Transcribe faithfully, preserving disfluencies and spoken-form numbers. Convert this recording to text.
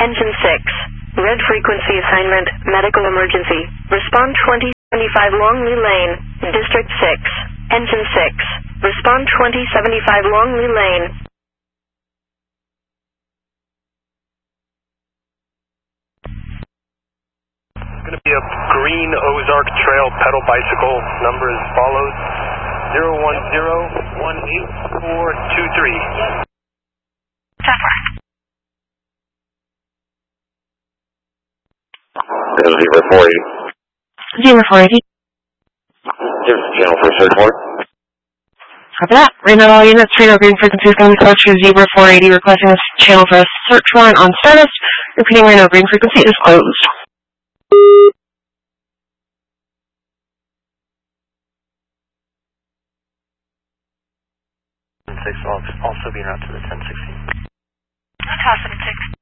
Engine six. Red frequency assignment, medical emergency. Respond twenty seventy-five Longley Lane, District six. Engine six. Respond twenty seventy-five Longley Lane. It's going to be a green Ozark Trail pedal bicycle. Number as follows: zero one zero one eight four two three. Zero four eighty. Zero four eighty. Give us a channel for a search warrant. Copy that. Right now, all units, radar green frequency is going to be close to zero four eighty, requesting a channel for a search warrant on status. Repeating, right now, green frequency is closed. six will also be en route to the ten sixteen. Toss it at six.